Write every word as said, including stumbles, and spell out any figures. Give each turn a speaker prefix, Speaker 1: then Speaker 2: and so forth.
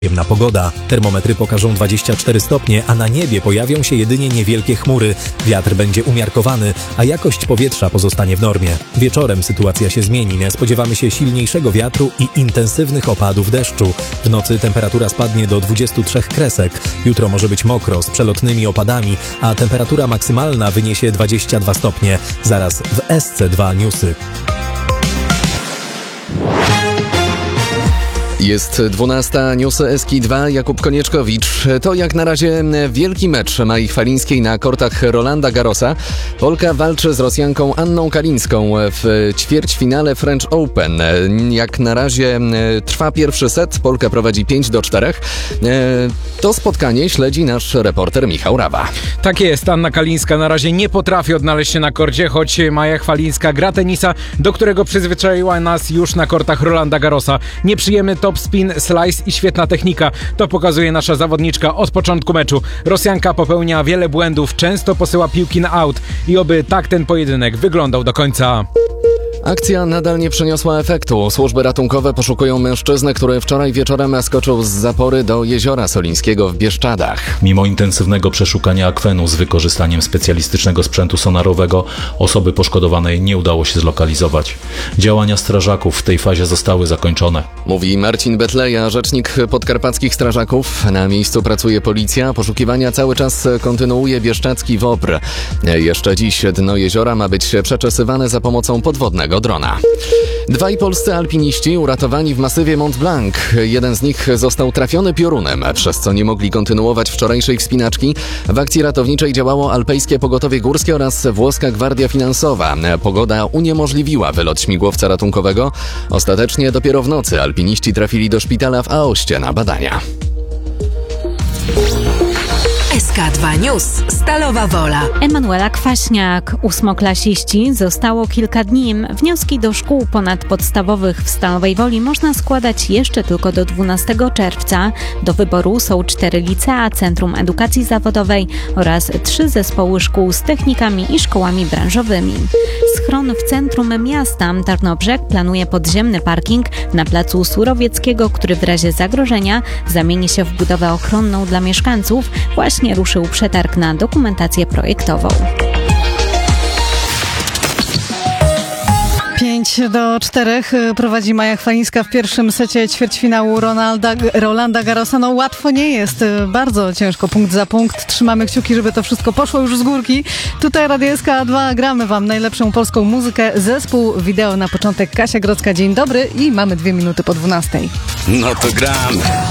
Speaker 1: Przyjemna pogoda. Termometry pokażą dwadzieścia cztery stopnie, a na niebie pojawią się jedynie niewielkie chmury. Wiatr będzie umiarkowany, a jakość powietrza pozostanie w normie. Wieczorem sytuacja się zmieni. Spodziewamy się silniejszego wiatru i intensywnych opadów deszczu. W nocy temperatura spadnie do dwudziestu trzech kresek. Jutro może być mokro z przelotnymi opadami, a temperatura maksymalna wyniesie dwadzieścia dwa stopnie. Zaraz w S C dwa Newsy.
Speaker 2: Jest dwunasta, newsy S K dwa, Jakub Konieczkowicz. To jak na razie wielki mecz Mai Chwalińskiej na kortach Rolanda Garrosa. Polka walczy z Rosjanką Anną Kalińską w ćwierćfinale French Open. Jak na razie trwa pierwszy set, Polka prowadzi pięć do czterech. To spotkanie śledzi nasz reporter Michał Rawa.
Speaker 3: Tak jest, Anna Kalińska na razie nie potrafi odnaleźć się na korcie, choć Maja Chwalińska gra tenisa, do którego przyzwyczaiła nas już na kortach Rolanda Garrosa. Nieprzyjemny top spin, slice i świetna technika. To pokazuje nasza zawodniczka od początku meczu. Rosjanka popełnia wiele błędów, często posyła piłki na aut i oby tak ten pojedynek wyglądał do końca.
Speaker 2: Akcja nadal nie przyniosła efektu. Służby ratunkowe poszukują mężczyznę, który wczoraj wieczorem skoczył z zapory do Jeziora Solińskiego w Bieszczadach.
Speaker 4: Mimo intensywnego przeszukania akwenu z wykorzystaniem specjalistycznego sprzętu sonarowego, osoby poszkodowanej nie udało się zlokalizować. Działania strażaków w tej fazie zostały zakończone.
Speaker 2: Mówi Marcin Betleja, rzecznik podkarpackich strażaków. Na miejscu pracuje policja. Poszukiwania cały czas kontynuuje bieszczadzki WOPR. Jeszcze dziś dno jeziora ma być przeczesywane za pomocą podwodnego drona. Dwaj polscy alpiniści uratowani w masywie Mont Blanc. Jeden z nich został trafiony piorunem, przez co nie mogli kontynuować wczorajszej wspinaczki. W akcji ratowniczej działało Alpejskie Pogotowie Górskie oraz Włoska Gwardia Finansowa. Pogoda uniemożliwiła wylot śmigłowca ratunkowego. Ostatecznie dopiero w nocy alpiniści trafili do szpitala w Aoście na badania.
Speaker 5: S K dwa News. Stalowa Wola.
Speaker 6: Emanuela Kwaśniak. Ósmoklasiści. Zostało kilka dni. Wnioski do szkół ponadpodstawowych w Stalowej Woli można składać jeszcze tylko do dwunastego czerwca. Do wyboru są cztery licea, Centrum Edukacji Zawodowej oraz trzy zespoły szkół z technikami i szkołami branżowymi. Schron w centrum miasta Tarnobrzeg planuje podziemny parking na placu Surowieckiego, który w razie zagrożenia zamieni się w budowę ochronną dla mieszkańców. Właśnie ruszył przetarg na dokumentację projektową.
Speaker 7: pięć do czterech prowadzi Maja Chwalińska w pierwszym secie ćwierćfinału Ronalda, Rolanda Garrosa. No łatwo nie jest, bardzo ciężko, punkt za punkt. Trzymamy kciuki, żeby to wszystko poszło już z górki. Tutaj Radio S K dwa, gramy wam najlepszą polską muzykę. Zespół wideo na początek Kasia Grodzka. Dzień dobry i mamy dwie minuty po dwunastej.
Speaker 8: No to gramy.